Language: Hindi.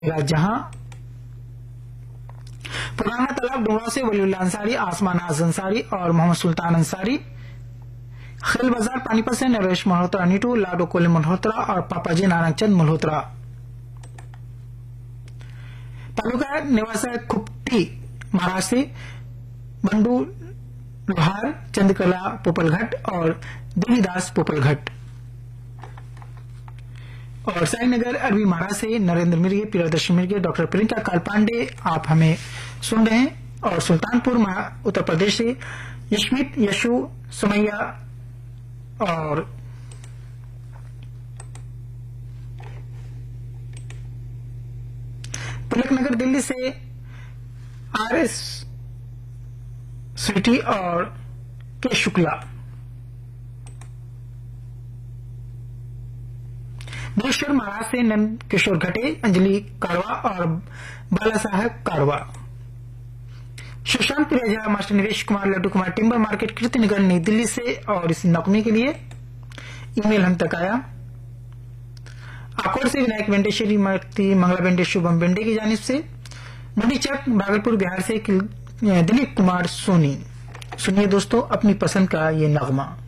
जहां पुराना तालाब डोंगरा से वलीउल्लाह अंसारी, आसमान नाज अंसारी और मोहम्मद सुल्तान अंसारी, खेल बाजार पानीपत से नरेश मल्होत्रा नीटू, लाडो कोले मल्होत्रा और पापाजी नारायणचंद मल्होत्रा। तालुका निवासी खुप्टी महाराष्ट्र से बंडू लोहार, चंद्रकला पोपलघट और देवीदास पोपलघट। और साईनगर अरबी महाराज से नरेंद्र मिर्गे, प्रियदर्शी मिर्गे, डॉक्टर प्रियंका काल पांडे आप हमें सुन रहे हैं। और सुल्तानपुर उत्तर प्रदेश से यशमित, यशु, सुमैया और तिलकनगर दिल्ली से आरएस स्वीटी और के शुक्ला। देवेश्वर महाराज से नंद किशोर घटे, अंजलि कारवा और बाला साहब कारवा। सुशांत पिरेजा, मास्टर निवेश कुमार, लड्डू कुमार, टिम्बर मार्केट, कीर्तिनगर, नई दिल्ली से। और इस नगमे के लिए ईमेल हम तक आया आकोर से विनायक बेंडे, श्रीमती मंगला बेंडे, शुभम बेंडे की जानिब से। मुंडीचक भागलपुर बिहार से दिलीप कुमार सोनी। सुनिए दोस्तों अपनी पसंद का ये नगमा।